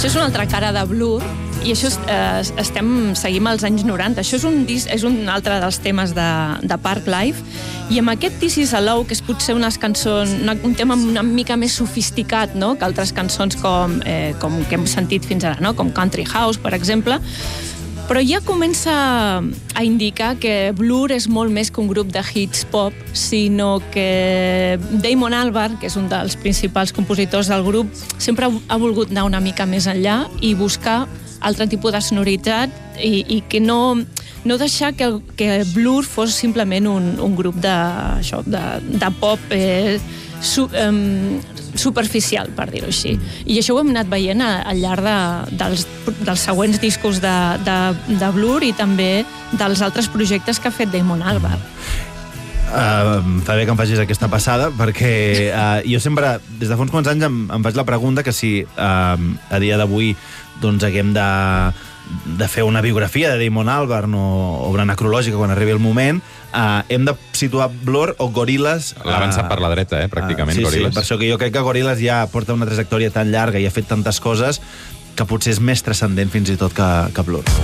Això és una altra cara de Blur, i això seguim als anys 90. Això és un altre dels temes de Park Life, i amb aquest This Is Allow, que és potser unes cançons, un tema una mica més sofisticat, no?, que altres cançons com que hem sentit fins ara, no?, com Country House, per exemple, però ja comença a indicar que Blur és molt més que un grup de hits pop, sinó que Damon Albarn, que és un dels principals compositors del grup, sempre ha volgut anar una mica més enllà i buscar altre tipus de sonoritat i que no deixar que Blur fos simplement un grup de pop superficial, per dir-ho així. I això ho hem anat veient al llarg dels següents discos de Blur i també dels altres projectes que ha fet Damon Albarn. Fa bé que em facis aquesta passada, perquè jo sempre, des de fa uns quants anys, em faig la pregunta que si a dia d'avui doncs haguem de fer una biografia de Damon Albarn o una necrològica quan arribi el moment, hem de situar Blur o Gorillaz... L'ha avançat per la dreta, pràcticament, Gorillaz. Sí, per això que jo crec que Gorillaz ja porta una trajectòria tan llarga i ha fet tantes coses que potser és més transcendent fins i tot que Blur.